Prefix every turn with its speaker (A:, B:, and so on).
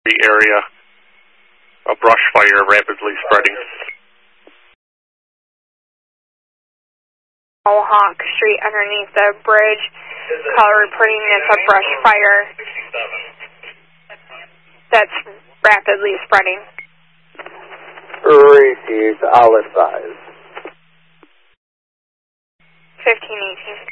A: The area, a brush fire rapidly spreading.
B: Mohawk Street underneath the bridge, caller reporting it's a brush fire that's rapidly spreading.
C: Received, I'll advise.
B: 1518.